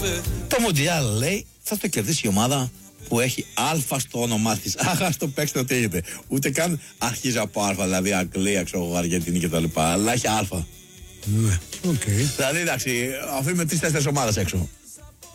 Το Μουντιάλ, λέει, θα το κερδίσει η ομάδα που έχει Α στο όνομά της. Αχ, ας το παίξετε ό,τι έχετε. Ούτε καν αρχίζει από Α, δηλαδή Αγγλία, ξέρω εγώ, Αργεντινή κτλ. Αλλά έχει Α. Ναι, οκ. Δηλαδή, εντάξει, αφήνουμε 3-4 ομάδες έξω.